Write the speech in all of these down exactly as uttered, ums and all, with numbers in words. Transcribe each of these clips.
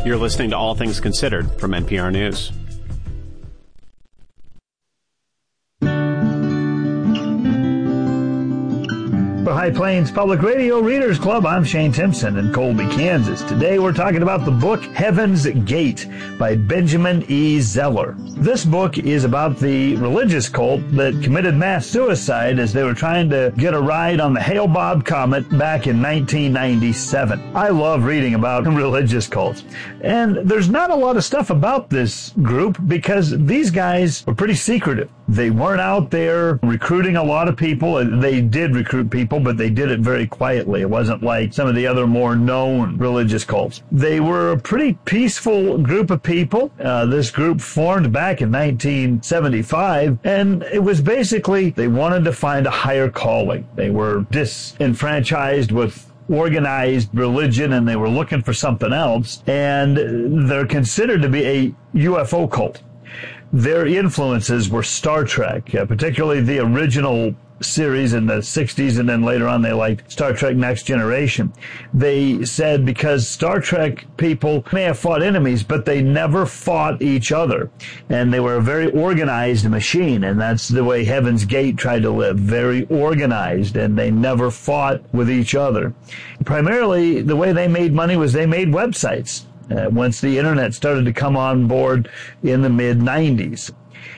You're listening to All Things Considered from N P R News. For High Plains Public Radio Readers Club, I'm Shane Timpson in Colby, Kansas. Today we're talking about the book Heaven's Gate by Benjamin E. Zeller. This book is about the religious cult that committed mass suicide as they were trying to get a ride on the Hale-Bopp comet back in nineteen ninety-seven. I love reading about religious cults. And there's not a lot of stuff about this group because these guys were pretty secretive. They weren't out there recruiting a lot of people. They did recruit people, but they did it very quietly. It wasn't like some of the other more known religious cults. They were a pretty peaceful group of people. Uh, this group formed back in nineteen seventy-five, and it was basically they wanted to find a higher calling. They were disenfranchised with organized religion, and they were looking for something else, and they're considered to be a U F O cult. Their influences were Star Trek, uh, particularly the original series in the sixties, and then later on they liked Star Trek Next Generation. They said because Star Trek people may have fought enemies, but they never fought each other. And they were a very organized machine, and that's the way Heaven's Gate tried to live, very organized, and they never fought with each other. Primarily, the way they made money was they made websites. Uh, once the internet started to come on board in the mid nineties.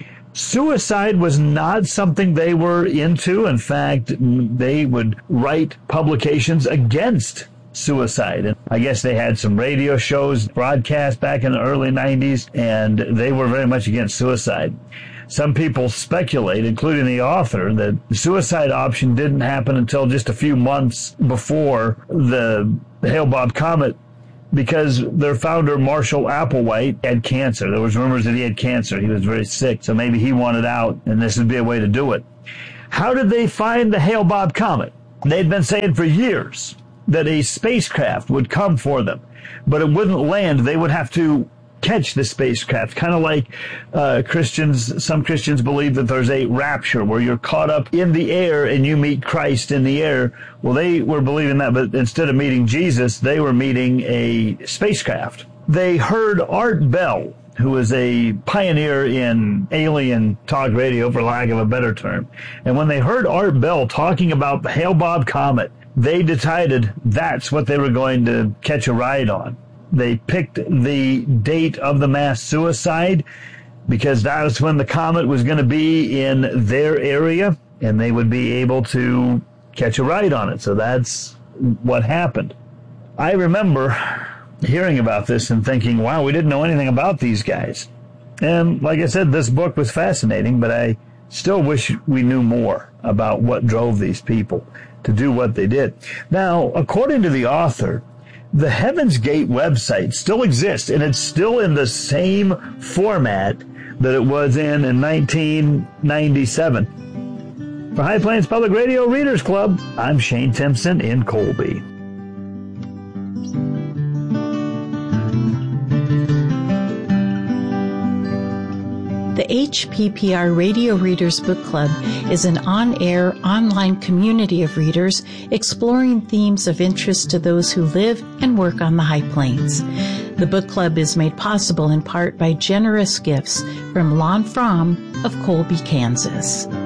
Suicide was not something they were into. In fact, they would write publications against suicide. And I guess they had some radio shows broadcast back in the early nineties, and they were very much against suicide. Some people speculate, including the author, that the suicide option didn't happen until just a few months before the Hale-Bopp comet, because their founder, Marshall Applewhite, had cancer. There was rumors that he had cancer. He was very sick, so maybe he wanted out, and this would be a way to do it. How did they find the Hale-Bopp comet? They'd been saying for years that a spacecraft would come for them, but it wouldn't land. They would have to catch the spacecraft, kind of like uh, Christians. Some Christians believe that there's a rapture where you're caught up in the air and you meet Christ in the air. Well, they were believing that, but instead of meeting Jesus, they were meeting a spacecraft. They heard Art Bell, who was a pioneer in alien talk radio, for lack of a better term. And when they heard Art Bell talking about the Hale-Bopp comet, they decided that's what they were going to catch a ride on. They picked the date of the mass suicide because that was when the comet was going to be in their area, and they would be able to catch a ride on it. So that's what happened. I remember hearing about this and thinking, wow, we didn't know anything about these guys. And like I said, this book was fascinating, but I still wish we knew more about what drove these people to do what they did. Now, according to the author, the Heaven's Gate website still exists, and it's still in the same format that it was in in nineteen ninety-seven. For High Plains Public Radio Readers Club, I'm Shane Timpson in Colby. The H P P R Radio Readers Book Club is an on-air, online community of readers exploring themes of interest to those who live and work on the High Plains. The book club is made possible in part by generous gifts from Lon Fromm of Colby, Kansas.